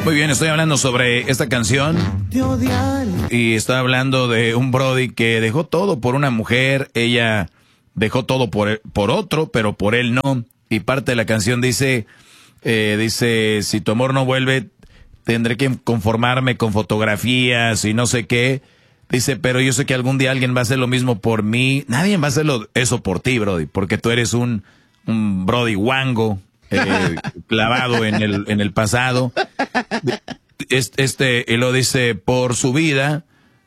Muy bien, estoy hablando sobre esta canción y estoy hablando de un brody que dejó todo por una mujer, ella dejó todo por otro, pero por él no. Y parte de la canción dice, si tu amor no vuelve, tendré que conformarme con fotografías y no sé qué. Dice, pero yo sé que algún día alguien va a hacer lo mismo por mí. Nadie va a hacer eso por ti, brody, porque tú eres un brody guango. Clavado en el pasado. Y lo dice, por su vida,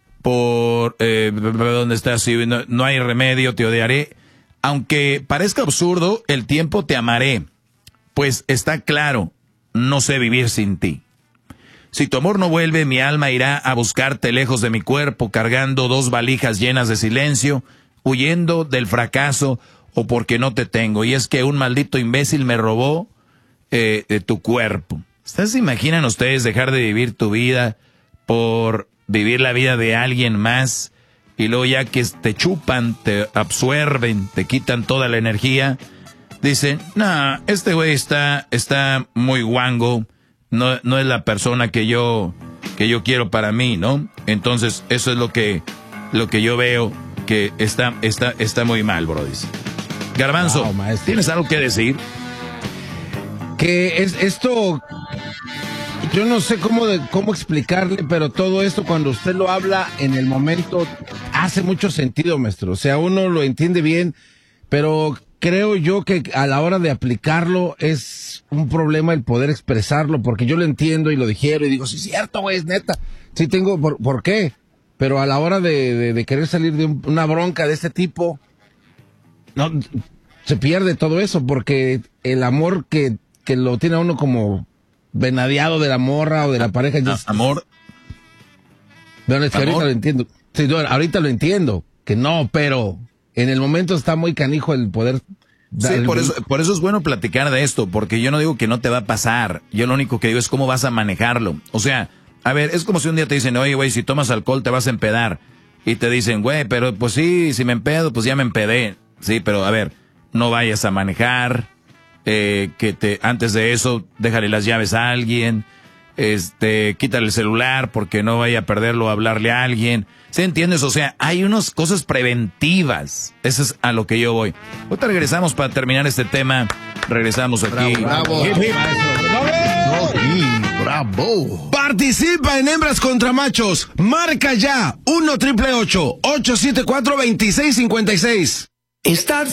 ¿dónde está? Sí, no hay remedio, te odiaré. Aunque parezca absurdo, el tiempo te amaré. Pues está claro, no sé vivir sin ti. Si tu amor no vuelve, mi alma irá a buscarte lejos de mi cuerpo, cargando 2 valijas llenas de silencio, huyendo del fracaso o porque no te tengo. Y es que un maldito imbécil me robó de tu cuerpo. ¿Se imaginan ustedes dejar de vivir tu vida por vivir la vida de alguien más? Y luego ya que te chupan, te absorben, te quitan toda la energía, dicen, no, este güey está muy guango, no es la persona que yo quiero para mí, ¿no? Entonces, eso es lo que yo veo que está muy mal, bro. Garbanzo, wow, ¿tienes algo que decir? Que es esto, yo no sé cómo explicarle, pero todo esto cuando usted lo habla en el momento hace mucho sentido, maestro. O sea, uno lo entiende bien, pero creo yo que a la hora de aplicarlo es un problema el poder expresarlo, porque yo lo entiendo y lo digiero y digo, sí es cierto, güey, es neta. Sí tengo, ¿por qué? Pero a la hora de querer salir de una bronca de este tipo, no, se pierde todo eso, porque el amor que lo tiene a uno como venadeado de la morra o de la pareja. Amor. Bueno, es que ahorita lo entiendo. Sí, ahorita lo entiendo, que no, pero en el momento está muy canijo el poder. Sí, por eso es bueno platicar de esto, porque yo no digo que no te va a pasar. Yo lo único que digo es cómo vas a manejarlo. O sea, a ver, es como si un día te dicen, oye, güey, si tomas alcohol te vas a empedar. Y te dicen, güey, pero pues sí, si me empedo, pues ya me empedé. Sí, pero a ver, no vayas a manejar, antes de eso, déjale las llaves a alguien, quítale el celular porque no vaya a perderlo a hablarle a alguien. ¿Sí entiendes? O sea, hay unas cosas preventivas. Eso es a lo que yo voy. Ahorita regresamos para terminar este tema. Regresamos aquí. Bravo. Bravo. Participa en Hembras contra Machos. Marca ya 1-888-874-2656. Estás